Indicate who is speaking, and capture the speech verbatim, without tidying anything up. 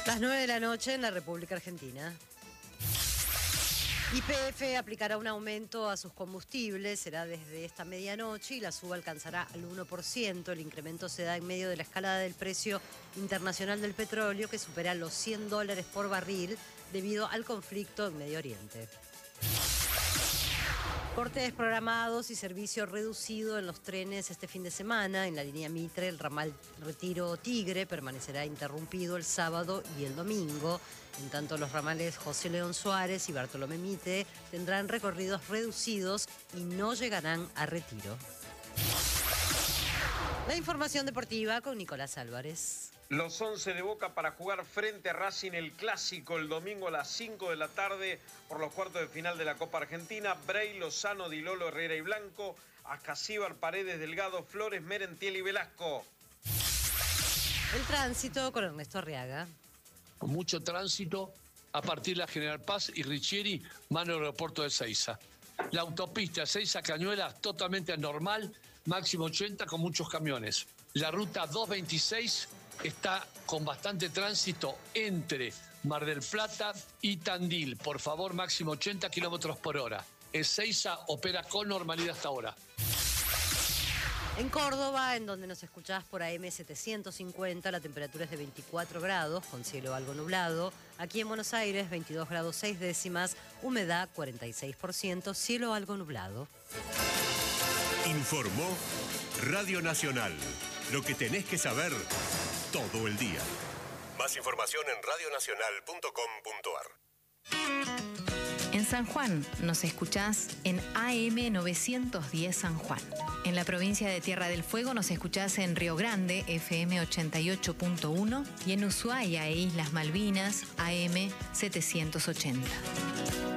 Speaker 1: Las nueve de la noche en la República Argentina. Y P F aplicará un aumento a sus combustibles, será desde esta medianoche y la suba alcanzará al uno por ciento. El incremento se da en medio de la escalada del precio internacional del petróleo, que supera los cien dólares por barril debido al conflicto en Medio Oriente. Cortes programados y servicio reducido en los trenes este fin de semana. En la línea Mitre, el ramal Retiro Tigre permanecerá interrumpido el sábado y el domingo. En tanto, los ramales José León Suárez y Bartolomé Mitre tendrán recorridos reducidos y no llegarán a Retiro. La información deportiva con Nicolás Álvarez.
Speaker 2: Los once de Boca para jugar frente a Racing el Clásico el domingo a las cinco de la tarde por los cuartos de final de la Copa Argentina. Bray, Lozano, Di Lolo, Herrera y Blanco, Ascasíbar, Paredes, Delgado, Flores, Merentiel y Velasco.
Speaker 1: El tránsito con Ernesto Arriaga.
Speaker 3: Con mucho tránsito a partir de la General Paz y Richieri, mano al aeropuerto de Ezeiza. La autopista Ezeiza-Cañuelas totalmente anormal, máximo ochenta con muchos camiones. La ruta doscientos veintiséis está con bastante tránsito entre Mar del Plata y Tandil. Por favor, máximo ochenta kilómetros por hora. Ezeiza opera con normalidad hasta ahora.
Speaker 1: En Córdoba, en donde nos escuchás por A M setecientos cincuenta, la temperatura es de veinticuatro grados, con cielo algo nublado. Aquí en Buenos Aires, veintidós grados seis décimas, humedad cuarenta y seis por ciento, cielo algo nublado.
Speaker 4: Informó Radio Nacional. Lo que tenés que saber todo el día. Más información en radio nacional punto com punto ar.
Speaker 5: En San Juan nos escuchás en A M novecientos diez San Juan. En la provincia de Tierra del Fuego nos escuchás en Río Grande, F M ochenta y ocho punto uno, y en Ushuaia e Islas Malvinas, A M setecientos ochenta.